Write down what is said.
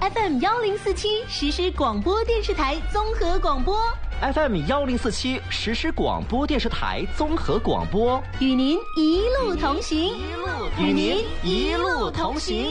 FM 1047实时广播电视台综合广播。 FM 1047实时广播电视台综合广播， 与您一路同行， 与您一路同行。